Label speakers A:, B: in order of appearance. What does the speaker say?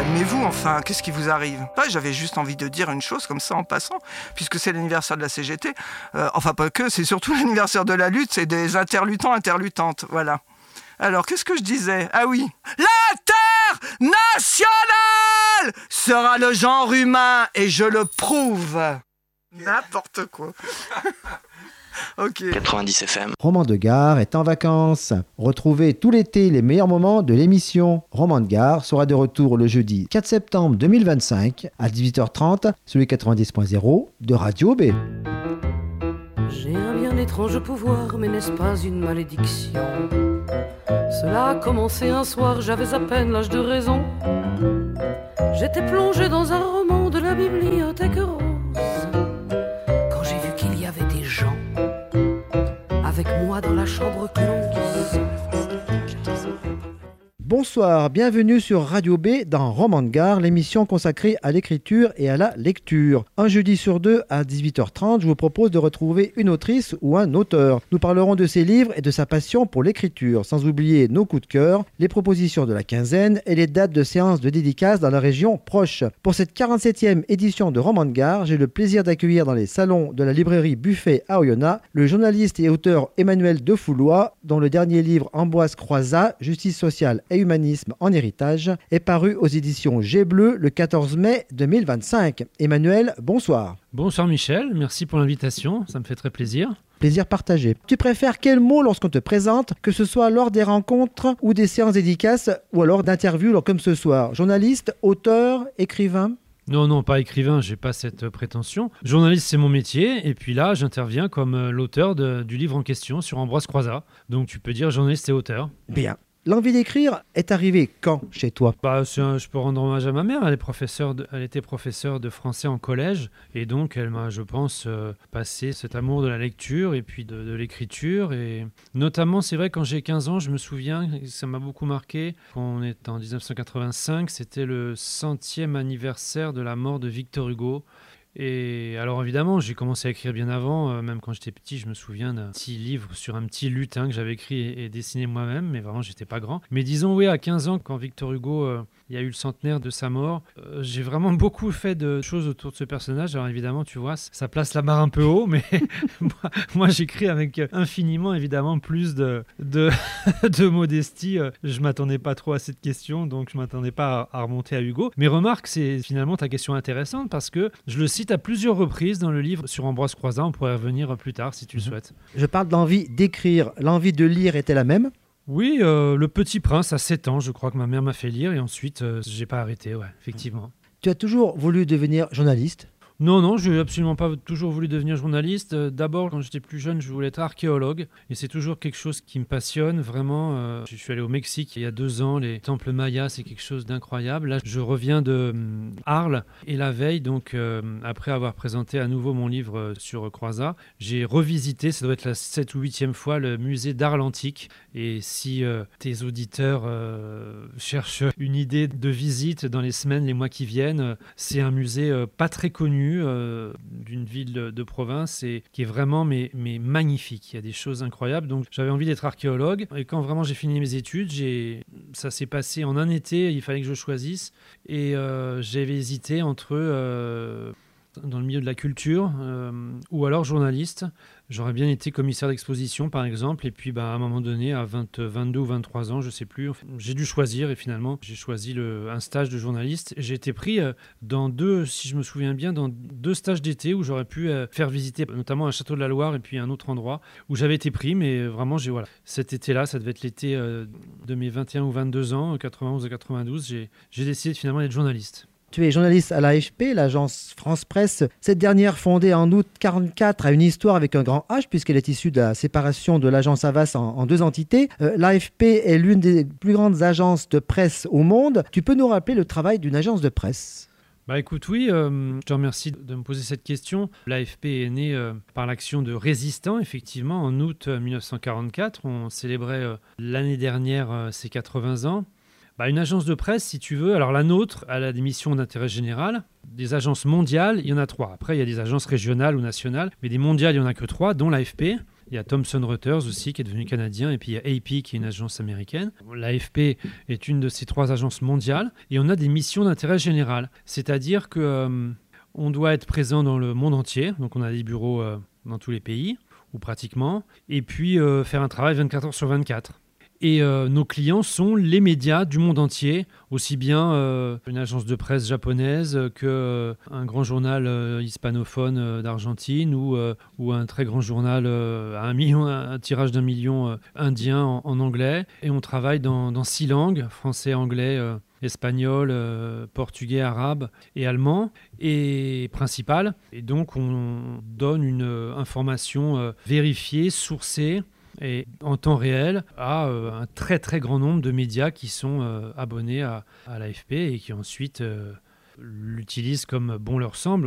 A: Calmez-vous, enfin, qu'est-ce qui vous arrive? J'avais juste envie de dire une chose comme ça en passant, puisque c'est l'anniversaire de la CGT. Enfin, pas que, c'est surtout l'anniversaire de la lutte, c'est des interluttants, interluttantes, voilà. Alors, qu'est-ce que je disais? Ah oui. L'international sera le genre humain, et je le prouve. N'importe quoi. Ok.
B: 90 FM.
C: Roman de Gare est en vacances. Retrouvez tout l'été les meilleurs moments de l'émission. Roman de Gare sera de retour le jeudi 4 septembre 2025 à 18h30 sur les 90.0 de Radio B.
D: J'ai un bien étrange pouvoir, mais n'est-ce pas une malédiction? Cela a commencé un soir, j'avais à peine l'âge de raison. J'étais plongé dans un roman de la bibliothèque rose, quand j'ai vu qu'il y avait des gens avec moi dans la chambre close.
C: Bonsoir, bienvenue sur Radio B dans Roman de Gare, l'émission consacrée à l'écriture et à la lecture. Un jeudi sur deux à 18h30, je vous propose de retrouver une autrice ou un auteur. Nous parlerons de ses livres et de sa passion pour l'écriture, sans oublier nos coups de cœur, les propositions de la quinzaine et les dates de séances de dédicaces dans la région proche. Pour cette 47e édition de Roman de Gare, j'ai le plaisir d'accueillir dans les salons de la librairie Buffet à Oyonnax le journaliste et auteur Emmanuel Defoulois, dont le dernier livre Ambroise Croizat, Justice sociale et humanisme en héritage, est paru aux éditions G Bleu le 14 mai 2025. Emmanuel, bonsoir.
E: Bonsoir Michel, merci pour l'invitation, ça me fait très plaisir.
C: Plaisir partagé. Tu préfères quel mot lorsqu'on te présente, que ce soit lors des rencontres ou des séances dédicaces ou alors d'interviews comme ce soir? Journaliste, auteur, écrivain?
E: Non, pas écrivain, j'ai pas cette prétention. Journaliste, c'est mon métier, et puis là, j'interviens comme l'auteur du livre en question sur Ambroise Croizat. Donc tu peux dire journaliste et auteur.
C: Bien. L'envie d'écrire est arrivée quand chez toi?
E: Je peux rendre hommage à ma mère. Elle était professeure de français en collège. Et donc, elle m'a, je pense, passé cet amour de la lecture et puis de l'écriture. Et notamment, c'est vrai, quand j'ai 15 ans, je me souviens, ça m'a beaucoup marqué. Quand on est en 1985, c'était le 100e anniversaire de la mort de Victor Hugo. Et alors évidemment, j'ai commencé à écrire bien avant, même quand j'étais petit, je me souviens d'un petit livre sur un petit lutin que j'avais écrit et dessiné moi-même, mais vraiment j'étais pas grand. Mais disons, oui, à 15 ans, quand Victor Hugo, il y a eu le centenaire de sa mort, j'ai vraiment beaucoup fait de choses autour de ce personnage. Alors évidemment, tu vois, ça place la barre un peu haut, mais moi j'écris avec infiniment, évidemment, plus de modestie. Je m'attendais pas trop à cette question, donc je m'attendais pas à remonter à Hugo. Mais remarque, c'est finalement ta question intéressante parce que je le cite à plusieurs reprises dans le livre sur Ambroise Croizat. On pourrait revenir plus tard si tu le souhaites.
C: Je parle d'envie d'écrire. L'envie de lire était la même?
E: Oui, Le Petit Prince, à 7 ans, je crois que ma mère m'a fait lire. Et ensuite, j'ai pas arrêté, ouais, effectivement.
C: Tu as toujours voulu devenir journaliste?
E: Non, je n'ai absolument pas toujours voulu devenir journaliste. D'abord, quand j'étais plus jeune, je voulais être archéologue. Et c'est toujours quelque chose qui me passionne, vraiment. Je suis allé au Mexique il y a 2 ans. Les temples mayas, c'est quelque chose d'incroyable. Là, je reviens de Arles. Et la veille, donc, après avoir présenté à nouveau mon livre sur Croizat, j'ai revisité, ça doit être la 7e ou 8e fois, le musée d'Arles antique. Et si tes auditeurs cherchent une idée de visite dans les semaines, les mois qui viennent, c'est un musée pas très connu, d'une ville de province et qui est vraiment mais magnifique. Il y a des choses incroyables. Donc j'avais envie d'être archéologue et quand vraiment j'ai fini mes études, ça s'est passé en un été, il fallait que je choisisse et j'avais hésité entre dans le milieu de la culture ou alors journaliste. J'aurais bien été commissaire d'exposition, par exemple, et puis à un moment donné, à 22 ou 23 ans, je ne sais plus, j'ai dû choisir, et finalement, j'ai choisi un stage de journaliste. J'ai été pris dans 2, si je me souviens bien, dans 2 stages d'été où j'aurais pu faire visiter, notamment un château de la Loire et puis un autre endroit où j'avais été pris, mais vraiment, cet été-là, ça devait être l'été de mes 21 ou 22 ans, 91 à 92, j'ai décidé finalement d'être journaliste.
C: Tu es journaliste à l'AFP, l'agence France Presse. Cette dernière, fondée en août 1944, a une histoire avec un grand H, puisqu'elle est issue de la séparation de l'agence Havas en 2 entités. L'AFP est l'une des plus grandes agences de presse au monde. Tu peux nous rappeler le travail d'une agence de presse ?
E: Écoute, oui, je te remercie de me poser cette question. L'AFP est née par l'action de résistants, effectivement, en août 1944. On célébrait l'année dernière ses 80 ans. Une agence de presse, si tu veux, alors la nôtre, elle a des missions d'intérêt général. Des agences mondiales, il y en a 3. Après, il y a des agences régionales ou nationales, mais des mondiales, il n'y en a que 3, dont l'AFP. Il y a Thomson Reuters aussi qui est devenu canadien, et puis il y a AP qui est une agence américaine. L'AFP est une de ces 3 agences mondiales, et on a des missions d'intérêt général. C'est-à-dire que on doit être présent dans le monde entier, donc on a des bureaux dans tous les pays, ou pratiquement, et puis faire un travail 24 heures sur 24. Et nos clients sont les médias du monde entier, aussi bien une agence de presse japonaise qu'un grand journal hispanophone d'Argentine ou un très grand journal à un tirage d'1 million indien en anglais. Et on travaille dans 6 langues, français, anglais, espagnol, portugais, arabe et allemand, et principal. Et donc on donne une information vérifiée, sourcée, et en temps réel à un très très grand nombre de médias qui sont abonnés à l'AFP et qui ensuite l'utilisent comme bon leur semble.